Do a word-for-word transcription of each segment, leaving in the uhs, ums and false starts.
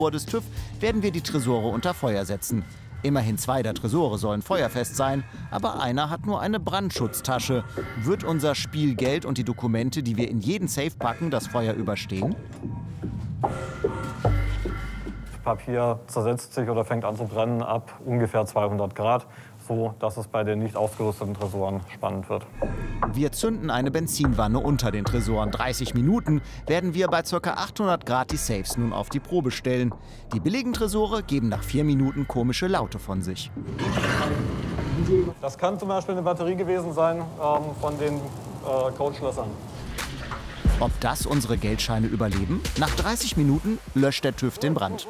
des TÜV werden wir die Tresore unter Feuer setzen. Immerhin zwei der Tresore sollen feuerfest sein, aber einer hat nur eine Brandschutztasche. Wird unser Spielgeld und die Dokumente, die wir in jeden Safe packen, das Feuer überstehen? Papier zersetzt sich oder fängt an zu brennen ab ungefähr zweihundert Grad, so dass es bei den nicht ausgerüsteten Tresoren spannend wird. Wir zünden eine Benzinwanne unter den Tresoren. dreißig Minuten werden wir bei ca. achthundert Grad die Safes nun auf die Probe stellen. Die billigen Tresore geben nach vier Minuten komische Laute von sich. Das kann zum Beispiel eine Batterie gewesen sein ähm, von den äh, Codeschlössern. Ob das unsere Geldscheine überleben? Nach dreißig Minuten löscht der TÜV den Brand.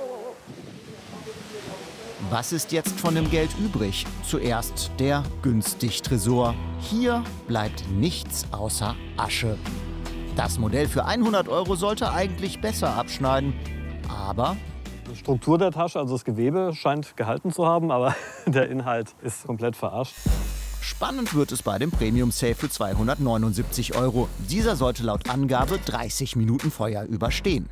Was ist jetzt von dem Geld übrig? Zuerst der Günstig-Tresor. Hier bleibt nichts außer Asche. Das Modell für hundert Euro sollte eigentlich besser abschneiden. Aber die Struktur der Tasche, also das Gewebe, scheint gehalten zu haben, aber der Inhalt ist komplett verarscht. Spannend wird es bei dem Premium Safe für zweihundertneunundsiebzig Euro. Dieser sollte laut Angabe dreißig Minuten Feuer überstehen.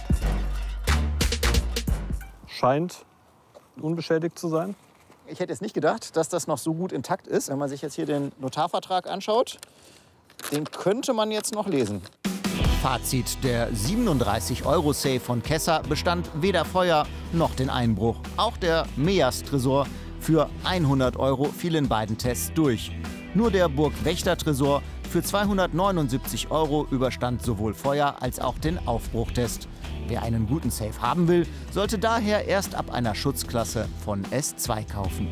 Scheint unbeschädigt zu sein. Ich hätte jetzt nicht gedacht, dass das noch so gut intakt ist. Wenn man sich jetzt hier den Notarvertrag anschaut, den könnte man jetzt noch lesen. Fazit: Der siebenunddreißig Euro Safe von Kessa bestand weder Feuer noch den Einbruch. Auch der Meas Tresor für hundert Euro fiel in beiden Tests durch. Nur der Burg-Wächter Tresor für zweihundertneunundsiebzig Euro überstand sowohl Feuer als auch den Aufbruchtest. Wer einen guten Safe haben will, sollte daher erst ab einer Schutzklasse von S zwei kaufen.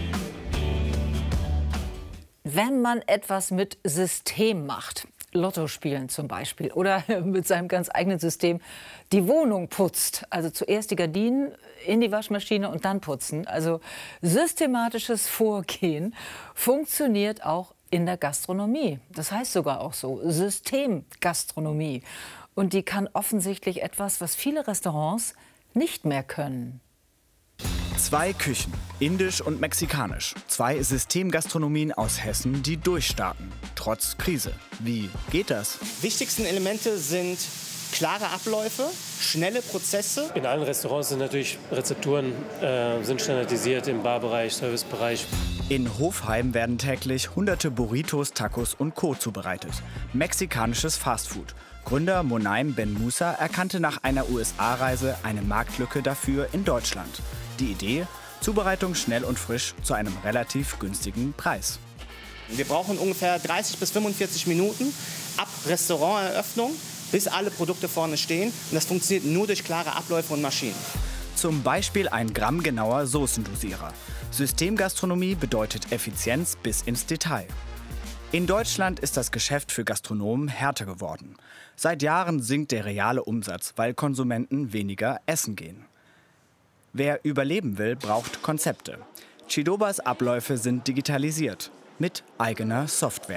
Wenn man etwas mit System macht, Lotto spielen zum Beispiel, oder mit seinem ganz eigenen System die Wohnung putzt, also zuerst die Gardinen in die Waschmaschine und dann putzen, also systematisches Vorgehen, funktioniert auch in der Gastronomie. Das heißt sogar auch so, Systemgastronomie. Und die kann offensichtlich etwas, was viele Restaurants nicht mehr können. Zwei Küchen, indisch und mexikanisch. Zwei Systemgastronomien aus Hessen, die durchstarten, trotz Krise. Wie geht das? Wichtigsten Elemente sind klare Abläufe, schnelle Prozesse. In allen Restaurants sind natürlich Rezepturen äh, sind standardisiert im Barbereich, Servicebereich. In Hofheim werden täglich hunderte Burritos, Tacos und Co. zubereitet. Mexikanisches Fastfood. Gründer Monaim Ben Musa erkannte nach einer U S A-Reise eine Marktlücke dafür in Deutschland. Die Idee? Zubereitung schnell und frisch zu einem relativ günstigen Preis. Wir brauchen ungefähr dreißig bis fünfundvierzig Minuten ab Restauranteröffnung, bis alle Produkte vorne stehen. Und das funktioniert nur durch klare Abläufe und Maschinen. Zum Beispiel ein grammgenauer Soßendosierer. Systemgastronomie bedeutet Effizienz bis ins Detail. In Deutschland ist das Geschäft für Gastronomen härter geworden. Seit Jahren sinkt der reale Umsatz, weil Konsumenten weniger essen gehen. Wer überleben will, braucht Konzepte. Chidobas Abläufe sind digitalisiert, mit eigener Software.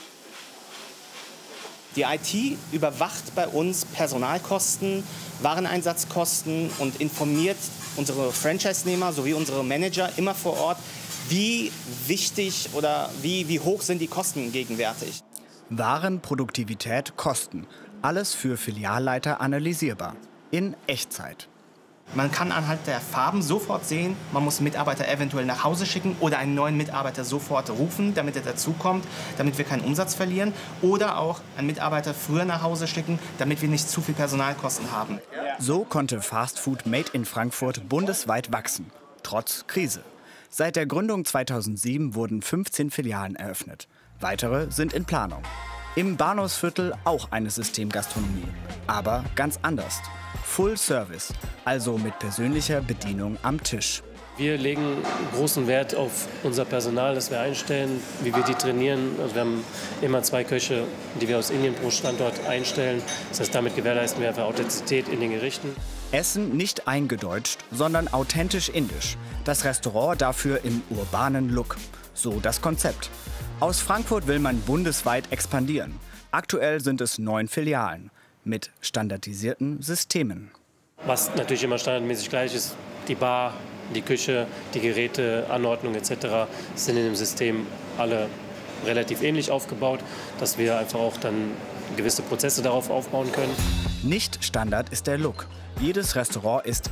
Die I T überwacht bei uns Personalkosten, Wareneinsatzkosten und informiert unsere Franchise-Nehmer sowie unsere Manager immer vor Ort, wie wichtig oder wie, wie hoch sind die Kosten gegenwärtig. Waren, Produktivität, Kosten. Alles für Filialleiter analysierbar. In Echtzeit. Man kann anhand der Farben sofort sehen, man muss Mitarbeiter eventuell nach Hause schicken oder einen neuen Mitarbeiter sofort rufen, damit er dazukommt, damit wir keinen Umsatz verlieren. Oder auch einen Mitarbeiter früher nach Hause schicken, damit wir nicht zu viel Personalkosten haben. So konnte Fastfood Made in Frankfurt bundesweit wachsen, trotz Krise. Seit der Gründung zweitausendsieben wurden fünfzehn Filialen eröffnet. Weitere sind in Planung. Im Bahnhofsviertel auch eine Systemgastronomie, aber ganz anders. Full Service, also mit persönlicher Bedienung am Tisch. Wir legen großen Wert auf unser Personal, das wir einstellen, wie wir die trainieren. Also wir haben immer zwei Köche, die wir aus Indien pro Standort einstellen. Das heißt, damit gewährleisten wir einfach Authentizität in den Gerichten. Essen nicht eingedeutscht, sondern authentisch indisch. Das Restaurant dafür im urbanen Look. So das Konzept. Aus Frankfurt will man bundesweit expandieren. Aktuell sind es neun Filialen mit standardisierten Systemen. Was natürlich immer standardmäßig gleich ist, die Bar, die Küche, die Geräte, Anordnung et cetera sind in dem System alle relativ ähnlich aufgebaut, dass wir einfach auch dann gewisse Prozesse darauf aufbauen können. Nicht Standard ist der Look. Jedes Restaurant ist